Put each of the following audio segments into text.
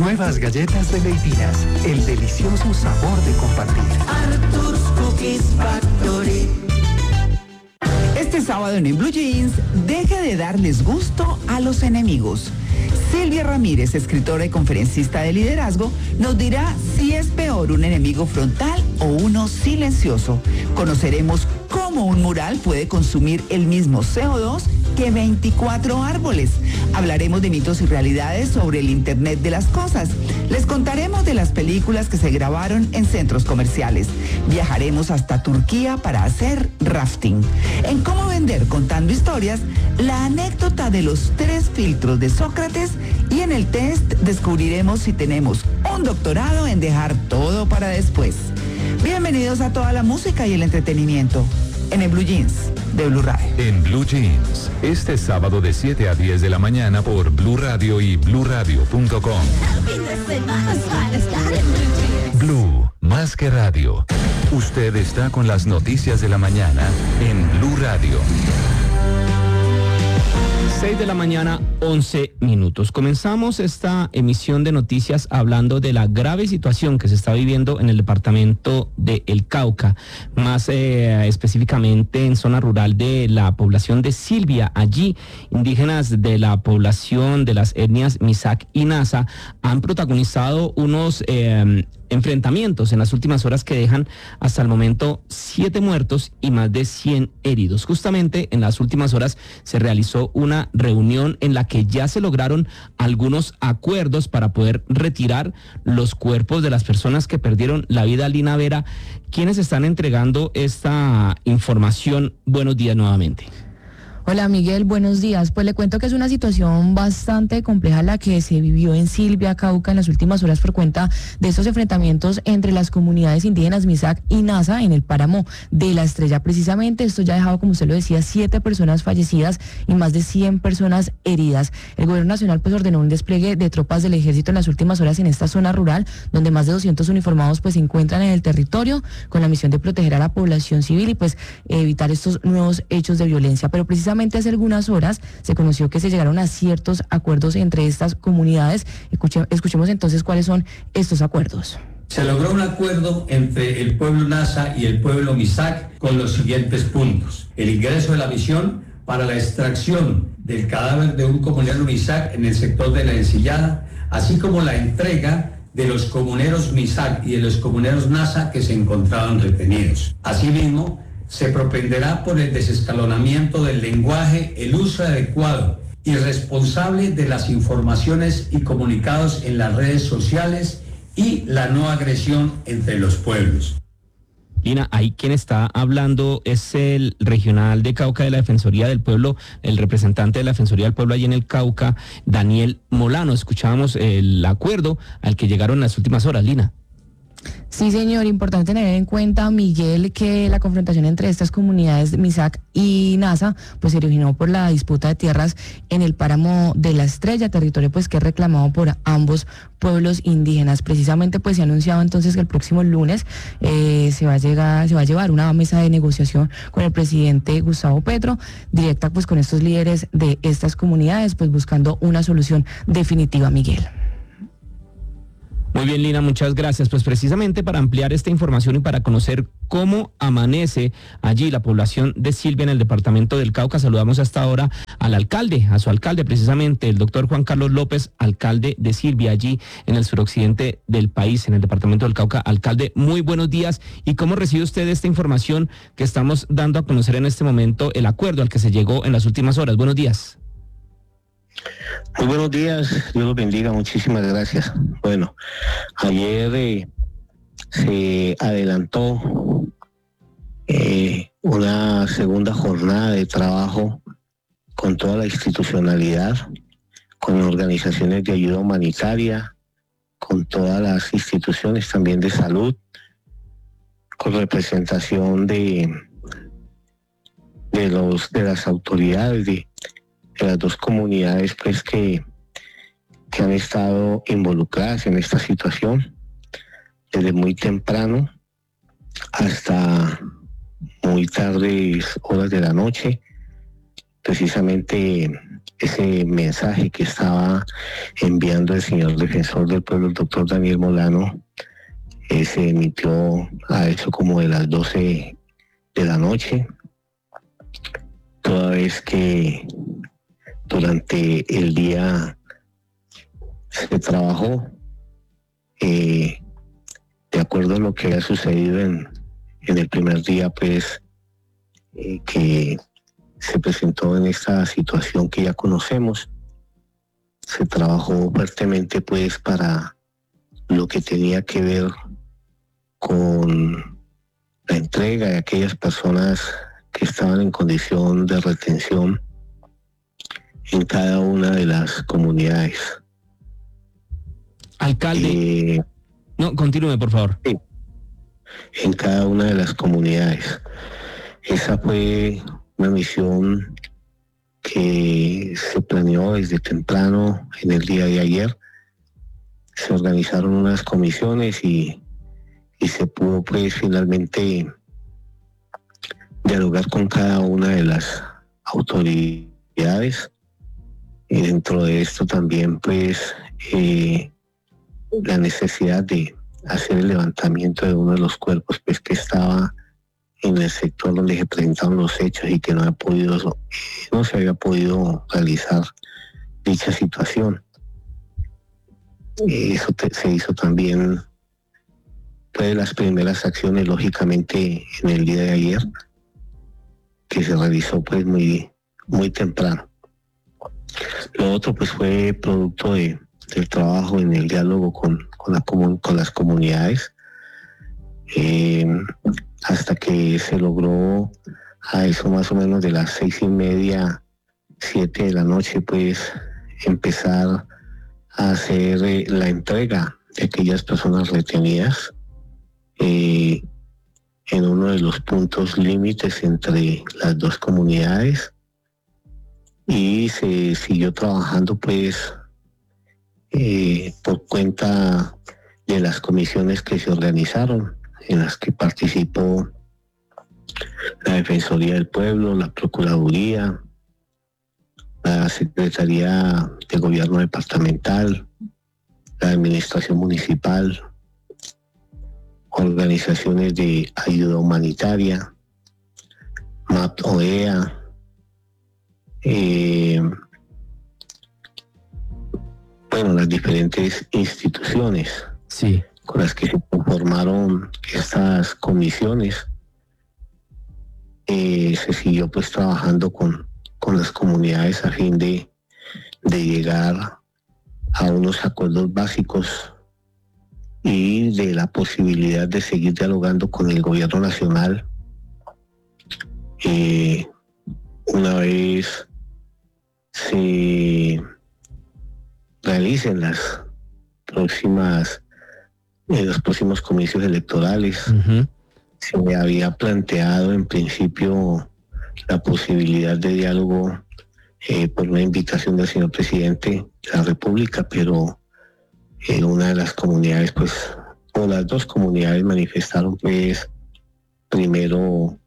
Nuevas galletas deleitinas, el delicioso sabor de compartir. Arthur's Cookies Factory. Este sábado en Blue Jeans, deje de darles gusto a los enemigos. Silvia Ramírez, escritora y conferencista de liderazgo, nos dirá si es peor un enemigo frontal o uno silencioso. Conoceremos cómo un mural puede consumir el mismo CO2 que 24 árboles. Hablaremos de mitos y realidades sobre el Internet de las cosas. Les contaremos de las películas que se grabaron en centros comerciales. Viajaremos hasta Turquía para hacer rafting. En Cómo Vender Contando Historias, la anécdota de los 3 filtros de Sócrates, y en el test descubriremos si tenemos un doctorado en dejar todo para después. Bienvenidos a toda la música y el entretenimiento en el Blue Jeans de Blue Radio. En Blue Jeans, este sábado de 7 a 10 de la mañana por Blue Radio y bluradio.com. Blue, más que radio. Usted está con las noticias de la mañana en Blue Radio. 6 de la mañana, 11 minutos. Comenzamos esta emisión de noticias hablando de la grave situación que se está viviendo en el departamento de El Cauca, más específicamente en zona rural de la población de Silvia. Allí, indígenas de la población de las etnias Misak y Nasa han protagonizado unos enfrentamientos en las últimas horas que dejan hasta el momento 7 muertos y más de 100 heridos. Justamente en las últimas horas se realizó una reunión en la que ya se lograron algunos acuerdos para poder retirar los cuerpos de las personas que perdieron la vida. Lina Vera, ¿quiénes están entregando esta información? Buenos días nuevamente. Hola Miguel, buenos días. Pues le cuento que es una situación bastante compleja la que se vivió en Silvia, Cauca, en las últimas horas por cuenta de estos enfrentamientos entre las comunidades indígenas Misak y Nasa en el páramo de La Estrella. Precisamente esto ya ha dejado, como usted lo decía, 7 personas fallecidas y más de 100 personas heridas. El gobierno nacional pues ordenó un despliegue de tropas del ejército en las últimas horas en esta zona rural, donde más de 200 uniformados pues se encuentran en el territorio con la misión de proteger a la población civil y pues evitar estos nuevos hechos de violencia. Pero precisamente hace algunas horas se conoció que se llegaron a ciertos acuerdos entre estas comunidades. Escuchemos entonces cuáles son estos acuerdos. Se logró un acuerdo entre el pueblo Nasa y el pueblo Misak con los siguientes puntos: el ingreso de la misión para la extracción del cadáver de un comunero Misak en el sector de La Encillada, así como la entrega de los comuneros Misak y de los comuneros Nasa que se encontraban retenidos. Asimismo, se propenderá por el desescalonamiento del lenguaje, el uso adecuado y responsable de las informaciones y comunicados en las redes sociales y la no agresión entre los pueblos. Lina, ahí quien está hablando es el regional de Cauca de la Defensoría del Pueblo, el representante de la Defensoría del Pueblo allí en el Cauca, Daniel Molano. Escuchábamos el acuerdo al que llegaron en las últimas horas, Lina. Sí, señor, importante tener en cuenta, Miguel, que la confrontación entre estas comunidades Misak y Nasa pues se originó por la disputa de tierras en el páramo de La Estrella, territorio pues que es reclamado por ambos pueblos indígenas. Precisamente pues se ha anunciado entonces que el próximo lunes se va a llevar una mesa de negociación con el presidente Gustavo Petro, directa pues con estos líderes de estas comunidades, pues buscando una solución definitiva, Miguel. Muy bien, Lina, muchas gracias. Pues precisamente para ampliar esta información y para conocer cómo amanece allí la población de Silvia en el departamento del Cauca, saludamos hasta ahora a su alcalde precisamente, el doctor Juan Carlos López, alcalde de Silvia, allí en el suroccidente del país, en el departamento del Cauca. Alcalde, muy buenos días. ¿Y cómo recibe usted esta información que estamos dando a conocer en este momento, el acuerdo al que se llegó en las últimas horas? Buenos días. Muy buenos días, Dios los bendiga, muchísimas gracias. Bueno, ayer se adelantó una segunda jornada de trabajo con toda la institucionalidad, con organizaciones de ayuda humanitaria, con todas las instituciones también de salud, con representación de las autoridades de las 2 comunidades pues que han estado involucradas en esta situación desde muy temprano hasta muy tardes horas de la noche, precisamente ese mensaje que estaba enviando el señor defensor del pueblo, el doctor Daniel Molano, se emitió a eso como de las 12 de la noche, toda vez que durante el día se trabajó de acuerdo a lo que había sucedido en el primer día, pues que se presentó en esta situación que ya conocemos. Se trabajó fuertemente pues para lo que tenía que ver con la entrega de aquellas personas que estaban en condición de retención en cada una de las comunidades. Alcalde, no, continúe, por favor. Sí, en cada una de las comunidades. Esa fue una misión que se planeó desde temprano en el día de ayer. Se organizaron unas comisiones y se pudo pues finalmente dialogar con cada una de las autoridades. Y dentro de esto también pues la necesidad de hacer el levantamiento de uno de los cuerpos pues que estaba en el sector donde se presentaron los hechos y que no se había podido realizar dicha situación. Eso se hizo también, fue de las primeras acciones, lógicamente, en el día de ayer, que se realizó pues muy temprano. Lo otro pues fue producto del trabajo en el diálogo con las comunidades, hasta que se logró a eso más o menos de las 6:30, 7 de la noche, pues empezar a hacer la entrega de aquellas personas retenidas en uno de los puntos límites entre las dos comunidades, y se siguió trabajando pues por cuenta de las comisiones que se organizaron, en las que participó la Defensoría del Pueblo, la Procuraduría, la Secretaría de Gobierno Departamental, la Administración Municipal, organizaciones de ayuda humanitaria, MAP-OEA, las diferentes instituciones sí, con las que se conformaron estas comisiones. Se siguió pues trabajando con las comunidades a fin de llegar a unos acuerdos básicos y de la posibilidad de seguir dialogando con el gobierno nacional una vez se realicen los próximos comicios electorales. Uh-huh. Se había planteado en principio la posibilidad de diálogo por una invitación del señor presidente de la República, pero una de las comunidades, pues, o las dos comunidades manifestaron, pues, primero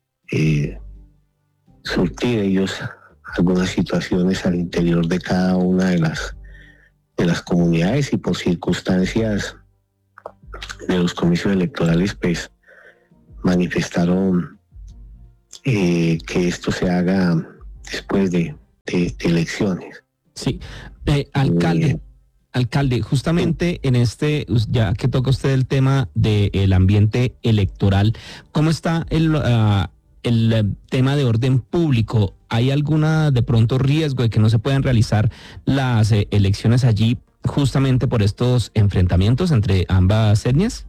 surtir ellos algunas situaciones al interior de cada una de las comunidades, y por circunstancias de los comicios electorales, pues, manifestaron que esto se haga después de elecciones. Sí, alcalde, justamente en ya que toca usted el tema del ambiente electoral, ¿cómo está el tema de orden público? ¿Hay alguna de pronto riesgo de que no se puedan realizar las elecciones allí justamente por estos enfrentamientos entre ambas etnias?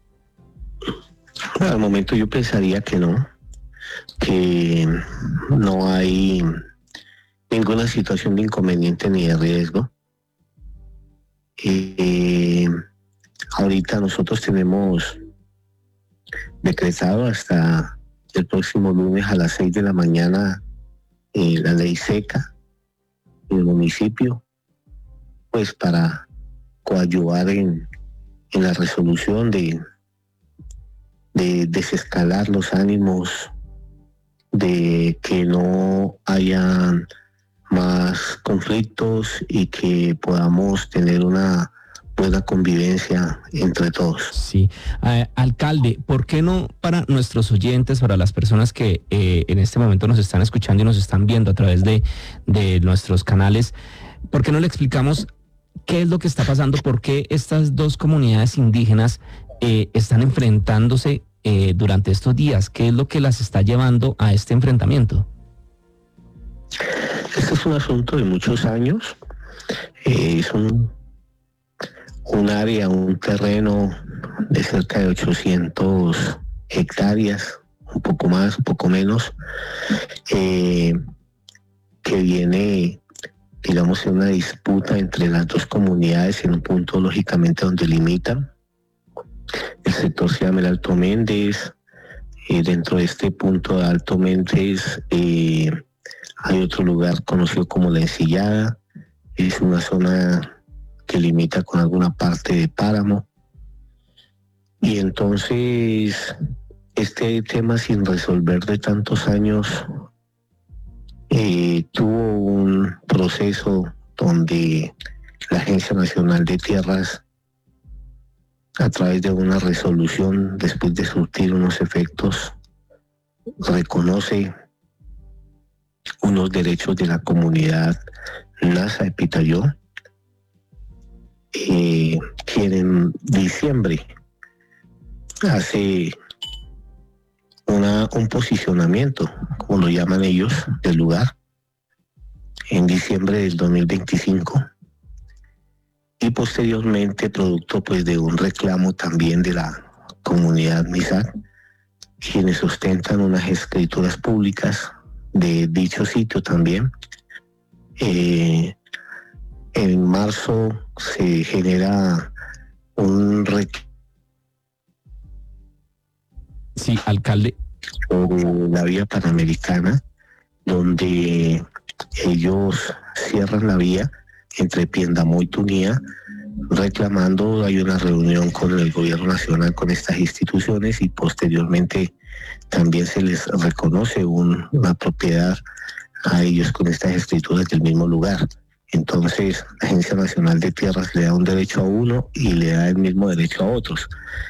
Al momento yo pensaría que no hay ninguna situación de inconveniente ni de riesgo. Ahorita nosotros tenemos decretado hasta el próximo lunes a las 6 de la mañana la ley seca en el municipio, pues para coadyuvar en la resolución de desescalar los ánimos de que no hayan más conflictos y que podamos tener una buena convivencia entre todos. Sí. Alcalde, ¿por qué no para nuestros oyentes, para las personas que en este momento nos están escuchando y nos están viendo a través de nuestros canales, ¿por qué no le explicamos qué es lo que está pasando? ¿Por qué estas dos comunidades indígenas están enfrentándose durante estos días? ¿Qué es lo que las está llevando a este enfrentamiento? Este es un asunto de muchos años. Es un área, un terreno de cerca de 800 hectáreas, un poco más, un poco menos, que viene, digamos, en una disputa entre las dos comunidades en un punto lógicamente donde limitan. El sector se llama el Alto Méndez. Dentro de este punto de Alto Méndez hay otro lugar conocido como La Ensillada. Es una zona que limita con alguna parte de páramo. Y entonces este tema, sin resolver de tantos años, tuvo un proceso donde la Agencia Nacional de Tierras, a través de una resolución, después de surtir unos efectos, reconoce unos derechos de la comunidad Nasa de Pitayó, quien en diciembre hace un posicionamiento, como lo llaman ellos, del lugar, en diciembre del 2025, y posteriormente, producto pues de un reclamo también de la comunidad Misak, quienes ostentan unas escrituras públicas de dicho sitio también. En marzo se genera un reclamo. Sí, alcalde. Por la vía panamericana, donde ellos cierran la vía entre Piendamó y Tunía, reclamando. Hay una reunión con el gobierno nacional, con estas instituciones, y posteriormente también se les reconoce una propiedad a ellos con estas escrituras del mismo lugar. Entonces, la Agencia Nacional de Tierras le da un derecho a uno y le da el mismo derecho a otros.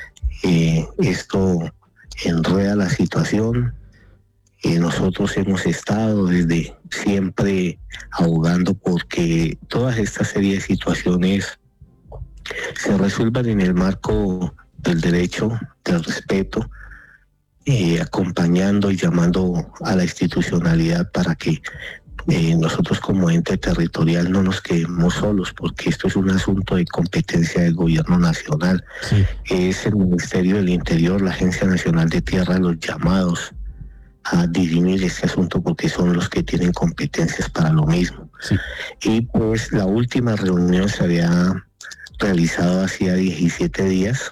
Esto enreda la situación. Nosotros hemos estado desde siempre abogando porque todas esta serie de situaciones se resuelvan en el marco del derecho, del respeto, acompañando y llamando a la institucionalidad para que nosotros como ente territorial no nos quedemos solos, porque esto es un asunto de competencia del gobierno nacional. Sí. Es el Ministerio del Interior, la Agencia Nacional de Tierra, los llamados a dirimir este asunto porque son los que tienen competencias para lo mismo. Sí. Y pues la última reunión se había realizado hacía 17 días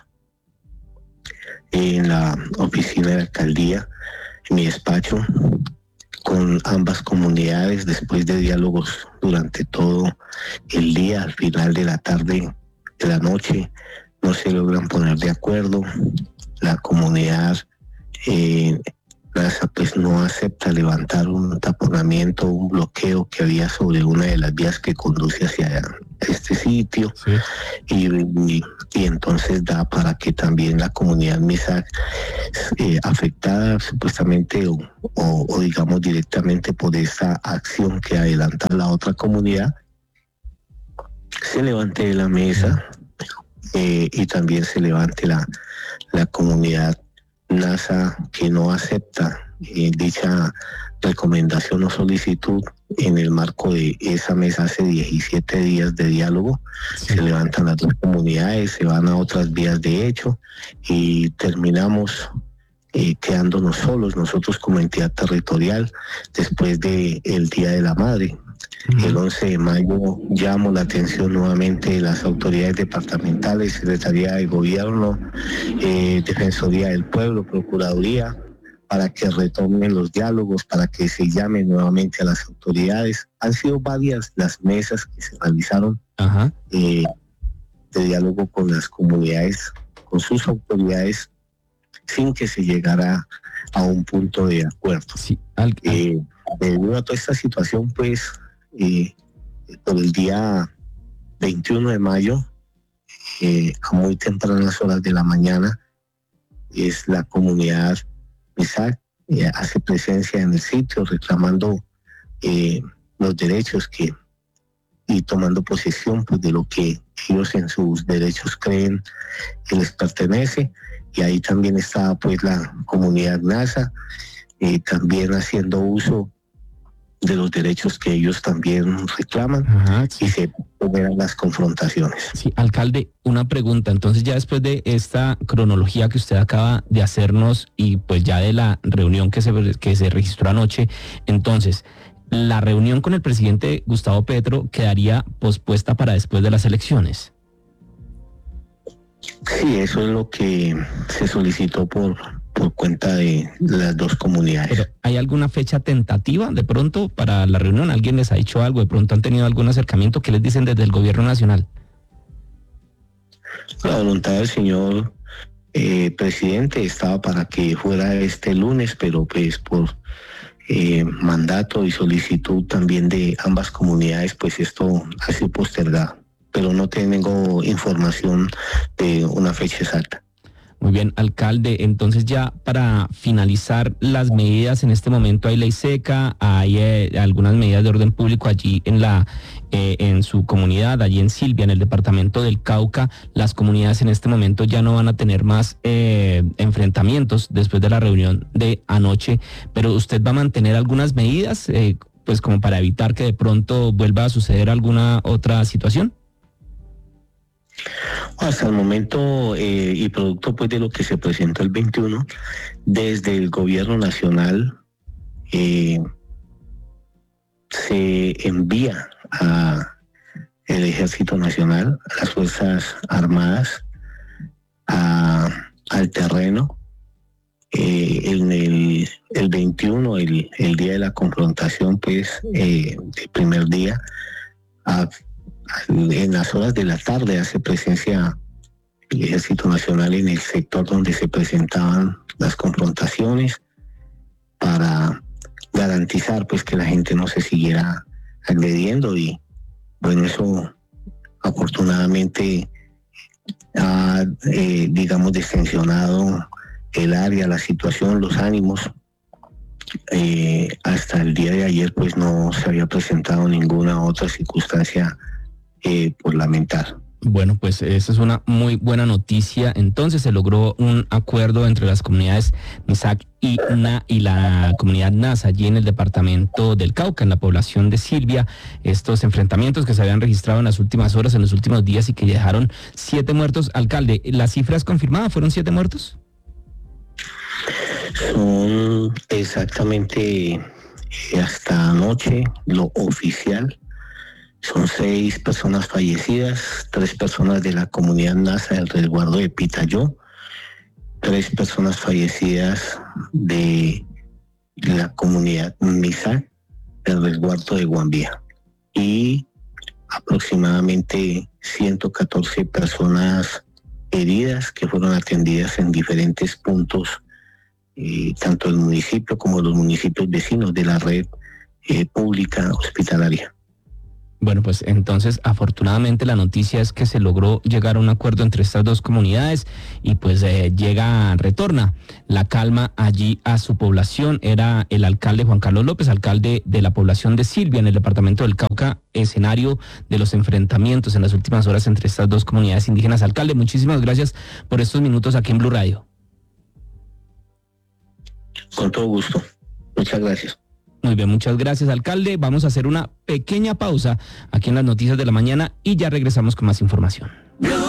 en la oficina de la alcaldía, en mi despacho, con ambas comunidades. Después de diálogos durante todo el día, al final de la tarde, de la noche, no se logran poner de acuerdo. La comunidad NASA pues no acepta levantar un taponamiento, un bloqueo que había sobre una de las vías que conduce hacia este sitio. Sí. Y entonces da para que también la comunidad Misak, afectada supuestamente o digamos directamente por esta acción que adelanta la otra comunidad, se levante de la mesa y también se levante la comunidad NASA, que no acepta dicha recomendación o solicitud. En el marco de esa mesa hace 17 días de diálogo. Sí. Se levantan las dos comunidades, se van a otras vías de hecho y terminamos quedándonos solos nosotros como entidad territorial después del Día de la Madre. El 11 de mayo llamo la atención nuevamente de las autoridades departamentales, Secretaría de Gobierno, Defensoría del Pueblo, Procuraduría, para que retomen los diálogos, para que se llame nuevamente a las autoridades. Han sido varias las mesas que se realizaron de diálogo con las comunidades, con sus autoridades, sin que se llegara a un punto de acuerdo. Sí, debido a toda esta situación, pues, por el día 21 de mayo, a muy tempranas horas de la mañana, es la comunidad MISAC hace presencia en el sitio reclamando los derechos y tomando posesión pues, de lo que ellos en sus derechos creen que les pertenece. Y ahí también está pues la comunidad NASA también haciendo uso de los derechos que ellos también reclaman. Sí. Y se verán las confrontaciones. Sí, alcalde, una pregunta. Entonces ya después de esta cronología que usted acaba de hacernos y pues ya de la reunión que se registró anoche, entonces la reunión con el presidente Gustavo Petro quedaría pospuesta para después de las elecciones. Sí, eso es lo que se solicitó por cuenta de las dos comunidades. ¿Pero hay alguna fecha tentativa de pronto para la reunión? ¿Alguien les ha dicho algo? ¿De pronto han tenido algún acercamiento? ¿Qué les dicen desde el gobierno nacional? La voluntad del señor presidente estaba para que fuera este lunes, pero pues por mandato y solicitud también de ambas comunidades, pues esto ha sido postergado. Pero no tengo información de una fecha exacta. Muy bien, alcalde, entonces ya para finalizar las medidas, en este momento hay ley seca, hay algunas medidas de orden público allí en su comunidad, allí en Silvia, en el departamento del Cauca. Las comunidades en este momento ya no van a tener más enfrentamientos después de la reunión de anoche, pero usted va a mantener algunas medidas, pues como para evitar que de pronto vuelva a suceder alguna otra situación. Hasta el momento y producto pues de lo que se presentó el 21, desde el gobierno nacional se envía a el Ejército Nacional, a las Fuerzas Armadas, al terreno. En el 21, el día de la confrontación, pues el primer día, en las horas de la tarde hace presencia el Ejército Nacional en el sector donde se presentaban las confrontaciones para garantizar pues que la gente no se siguiera agrediendo, y bueno, eso afortunadamente ha digamos distensionado el área, la situación, los ánimos. Hasta el día de ayer pues no se había presentado ninguna otra circunstancia por lamentar. Bueno, pues esa es una muy buena noticia. Entonces se logró un acuerdo entre las comunidades MISAC y la comunidad NASA allí en el departamento del Cauca, en la población de Silvia. Estos enfrentamientos que se habían registrado en las últimas horas, en los últimos días, y que dejaron 7 muertos. Alcalde, ¿la cifra es confirmada? ¿Fueron 7 muertos? Son exactamente hasta anoche lo oficial. Son 6 personas fallecidas, 3 personas de la comunidad NASA del resguardo de Pitayó, 3 personas fallecidas de la comunidad MISAC del resguardo de Guambía, y aproximadamente 114 personas heridas que fueron atendidas en diferentes puntos, tanto del municipio como los municipios vecinos de la red pública hospitalaria. Bueno, pues entonces afortunadamente la noticia es que se logró llegar a un acuerdo entre estas dos comunidades y pues retorna la calma allí a su población. Era el alcalde Juan Carlos López, alcalde de la población de Silvia en el departamento del Cauca, escenario de los enfrentamientos en las últimas horas entre estas dos comunidades indígenas. Alcalde, muchísimas gracias por estos minutos aquí en Blue Radio. Con todo gusto. Muchas gracias. Muy bien, muchas gracias, alcalde. Vamos a hacer una pequeña pausa aquí en las noticias de la mañana y ya regresamos con más información.